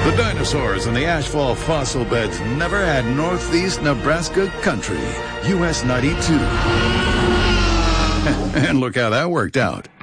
The dinosaurs and the asphalt fossil beds never had northeast Nebraska country. US 92. And look how that worked out.